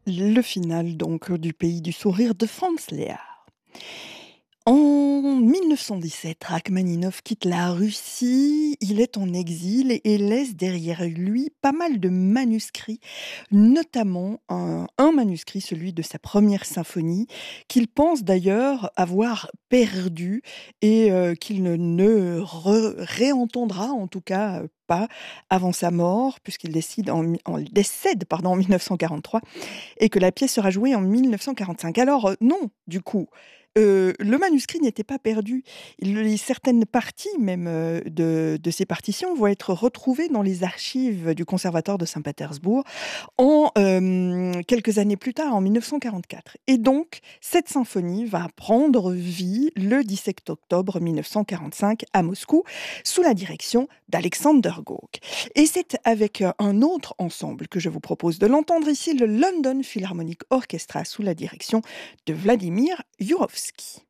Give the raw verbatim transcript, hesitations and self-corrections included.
Le final donc du Pays du sourire de Franz Lehár. En mille neuf cent dix-sept, Rachmaninov quitte la Russie, il est en exil et laisse derrière lui pas mal de manuscrits, notamment un, un manuscrit, celui de sa première symphonie, qu'il pense d'ailleurs avoir perdu et euh, qu'il ne, ne re- réentendra en tout cas euh, pas avant sa mort, puisqu'il décide en, mi- en- décède pardon, en mille neuf cent quarante-trois et que la pièce sera jouée en mille neuf cent quarante-cinq. Alors, heu, non, du coup, heu, le manuscrit n'était pas perdu. Les certaines parties même, heu, de de ces partitions vont être retrouvées dans les archives du conservatoire de Saint-Pétersbourg en, hem, quelques années plus tard, en mille neuf cent quarante-quatre. Et donc cette symphonie va prendre vie le dix-sept octobre mille neuf cent quarante-cinq à Moscou, sous la direction d'Alexander Gogh. Et c'est avec, heu, un autre ensemble que je vous propose de l'entendre ici, le London Philharmonic Orchestra sous la direction de Vladimir Jurowski.